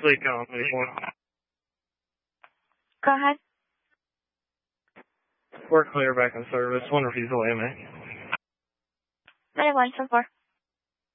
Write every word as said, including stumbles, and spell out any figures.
Lee Collins, eighty-one. Go ahead. We're clear back in service. One refusal, A M A. ninety-one, so far.